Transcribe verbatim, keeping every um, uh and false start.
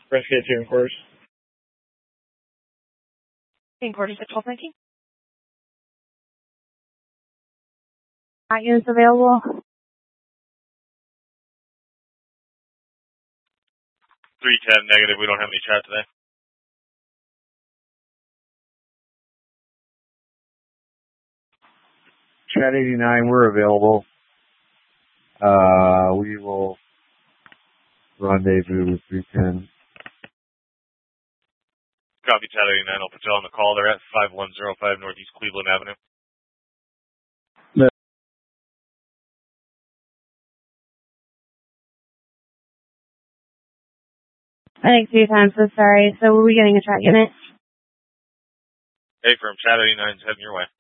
French K two in quarters. In quarters at twelve nineteen. Not units available. three ten negative. We don't have any chat today. Chat eighty-nine, we're available. Uh, we will rendezvous with three ten. Copy, Chat eighty-nine. I'll put you on the call. They're at five one zero five Northeast Cleveland Avenue. I think three times, so sorry. So were we getting a track unit? Hey, from Chat eighty-nine's heading your way.